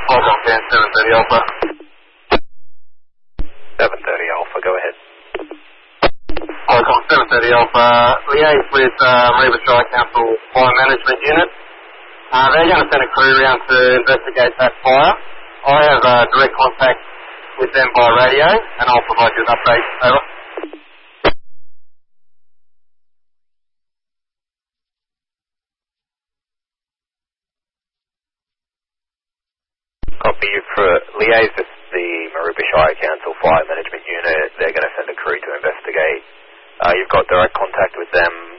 Volcom 730 Alpha. 730 Alpha, go ahead. Volcom 730 Alpha, liaise with Mareeba Shire Council Fire Management Unit. They're going to send a crew around to investigate that fire. I have direct contact with them by radio, and I'll provide you an update. Over. Copy. You've liaised with the Mareeba Shire Council Fire Management Unit. They're going to send a crew to investigate. You've got direct contact with them